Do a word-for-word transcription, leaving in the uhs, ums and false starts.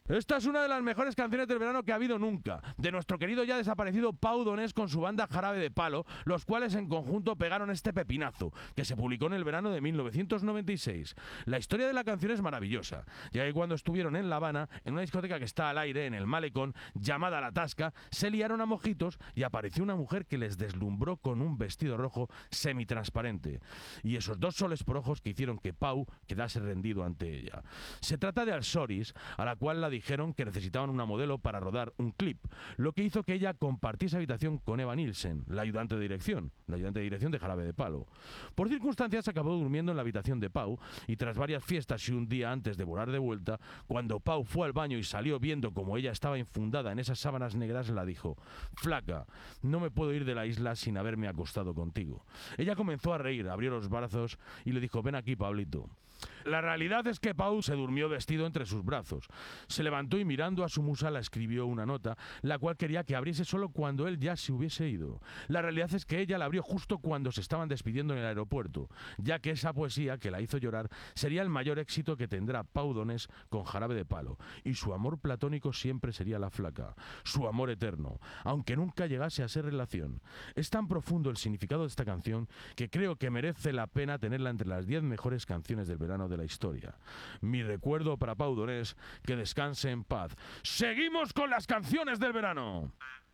Esta es una de las mejores canciones del verano que ha habido nunca, de nuestro querido ya desaparecido Pau Donés con su banda Jarabe de Palo, los cuales en conjunto pegaron este pepinazo, que se publicó en el verano de mil novecientos noventa y seis. La historia de la canción es maravillosa, ya que cuando estuvieron en La Habana, en una discoteca que está al aire en el Malecón, llamada La Tasca, se liaron a mojitos y apareció una mujer que les deslumbró con un vestido rojo semitransparente, y esos dos soles por ojos que hicieron que Pau quedase rendido ante ella. Se trata de Alsoris, a la cual la dijeron que necesitaban una modelo para rodar un clip, lo que hizo que ella compartiese habitación con Eva Nielsen, la ayudante de dirección, la ayudante de dirección de Jarabe de Palo. Por circunstancias acabó durmiendo en la habitación de Pau y tras varias fiestas y un día antes de volar de vuelta, cuando Pau fue al baño y salió viendo como ella estaba infundada en esas sábanas negras, la dijo: «Flaca, no me puedo ir de la isla sin haberme acostado contigo». Ella comenzó a reír, abrió los brazos y le dijo: «Ven aquí, Pablito». La realidad es que Pau se durmió vestido entre sus brazos. Se levantó y mirando a su musa la escribió una nota, la cual quería que abriese solo cuando él ya se hubiese ido. La realidad es que ella la abrió justo cuando se estaban despidiendo en el aeropuerto, ya que esa poesía que la hizo llorar sería el mayor éxito que tendrá Pau Donés con Jarabe de Palo, y su amor platónico siempre sería la flaca, su amor eterno, aunque nunca llegase a ser relación. Es tan profundo el significado de esta canción que creo que merece la pena tenerla entre las diez mejores canciones del verano de la historia. Mi recuerdo para Pau Donés, que descanse en paz. ¡Seguimos con las canciones del verano!